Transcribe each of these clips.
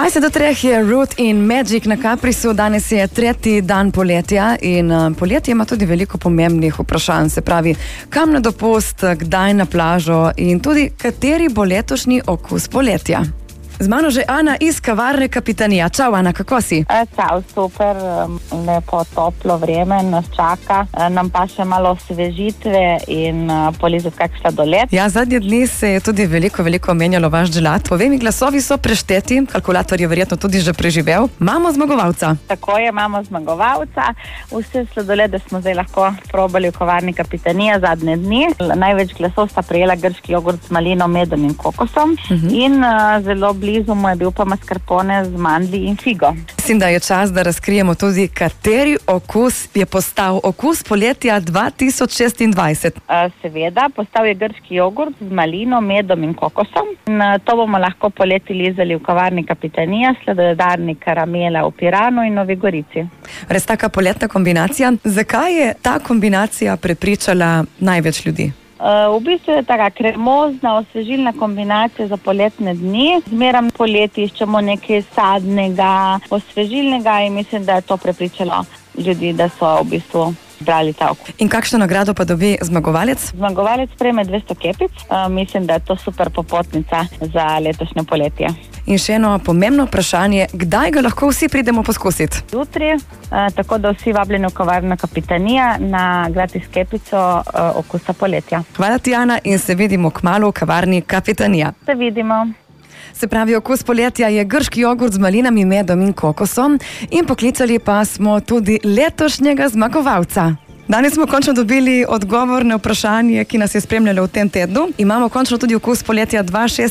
20 do 3 je Root in Magic na Caprisu, danes je 3. dan poletja in poletje ima tudi veliko pomembnih vprašanj, se pravi, kam na dopust, kdaj na plažo in tudi kateri bo letošnji okus poletja. Z mano že Ana iz kavarne Kapitanija. Čau Ana, kako si? Čau, super, lepo toplo vreme nas čaka, nam pa še malo osvežitve in polizati kak sladoled. Ja, zadnje dni se je tudi veliko menjalo vaš dželat. Povej mi, glasovi so prešteti, kalkulator je verjetno tudi že preživel. Imamo zmagovalca. Tako je, imamo zmagovalca. Vse sladolede smo zdaj lahko probali v kavarni Kapitanija zadnje dni. Največ glasov sta prejela grški jogurt z malino, medom in kokosom in zelo blizu mu je bil pa mascarpone z mandli in figo. Mislim, da je čas, da razkrijemo tudi, kateri okus je postal okus poletja 2026. Seveda, postal je grški jogurt z malino, medom in kokosom. In to bomo lahko poleti lizali v kavarni Kapitanija, sladoledarni Karamela v Piranu in Novi Gorici. Res taka poletna kombinacija. Zakaj je ta kombinacija prepričala največ ljudi? V bistvu je taka kremozna, osvežilna kombinacija za poletne dni. Zmeram poleti iščemo nekaj sadnega, osvežilnega in mislim, da je to prepričalo ljudi, da so v bistvu brali ta okus. In kakšno nagrado pa dobi zmagovalec? Zmagovalec prejme 200 kepic. Mislim, da je to super popotnica za letošnje poletje. In še eno pomembno vprašanje, kdaj ga lahko vsi pridemo poskusiti? Jutri, tako da vsi vabljeni v kavarno Kapitanija na gratis kepico okusa poletja. Hvala ti, Ana, in se vidimo kmalu v kavarni Kapitanija. Se vidimo. Se pravi, okus poletja je grški jogurt z malinami, medom in kokosom in poklicali pa smo tudi letošnjega zmagovalca. Danes smo končno dobili odgovor na vprašanje, ki nas je spremljalo v tem tednu. Imamo končno tudi okus poletja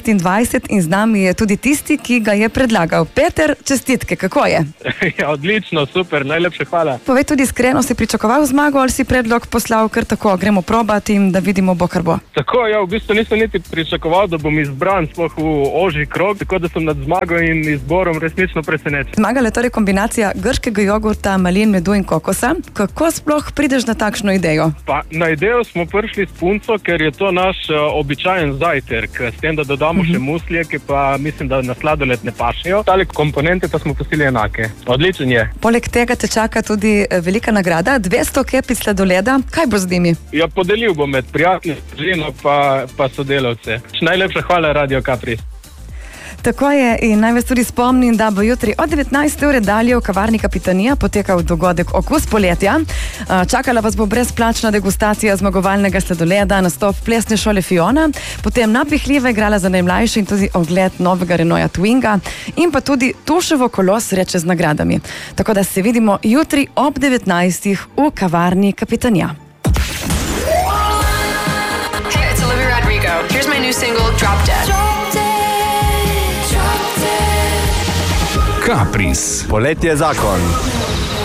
2026 in z nami je tudi tisti, ki ga je predlagal. Peter, čestitke, kako je? Ja, odlično, super, najlepše hvala. Povej tudi iskreno, si pričakoval zmago ali si predlog poslal kar tako, gremo probati in da vidimo bo kar bo? Tako, ja, v bistvu nisem niti pričakoval, da bom izbran sploh v ožji krog, tako da sem nad zmago in izborom resnično presenečen. Zmagala je torej kombinacija grškega jogurta, malin, medu in kokosa. Kako sploh prideš na takšno idejo? Pa na idejo smo prišli s punco, ker je to naš običajen zajtrk, s tem, da dodamo še muslije, ki pa mislim, da na sladoled ne pašejo. Ostale komponente pa smo pustili enake. Odličen je. Poleg tega te čaka tudi velika nagrada, 200 kepic sladoleda. Kaj bo z njimi? Ja, podelil bom med prijatelji, družino pa sodelavce. Najlepša hvala Radio Capris. Tako je in naj vas tudi spomnim, da bo jutri od 19. ure dalje v kavarni Kapitanija potekal dogodek Okus poletja. Čakala vas bo brezplačna degustacija zmagovalnega sladoleda, nastop plesne šole Fiona, potem napihljiva igrala za najmlajše in tudi ogled novega Renaulta Twinga in pa tudi tuševo kolo sreče z nagradami. Tako da se vidimo jutri ob 19. v kavarni Kapitanija. Hey, it's Olivia Rodrigo. Here's my new single, Drop Dead. Capris. Poletje zakon.